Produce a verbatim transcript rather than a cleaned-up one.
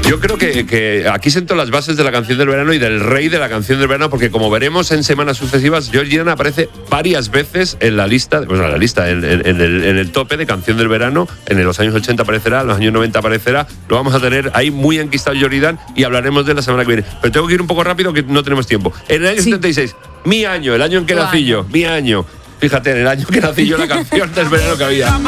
Yo creo que, que aquí siento las bases de la canción del verano y del rey de la canción del verano, porque como veremos en semanas sucesivas, George Dan aparece varias veces en la lista, pues en la lista, en, en, en, el, en el tope de canción del verano. En los años ochenta aparecerá, en los años noventa aparecerá. Lo vamos a tener ahí muy enquistado George Dan y hablaremos de la semana que viene. Pero tengo que ir un poco rápido que no tenemos tiempo. En el año sí. setenta y seis, mi año, el año en que nací yo, mi año. Fíjate, en el año que nací yo, la canción del verano que había.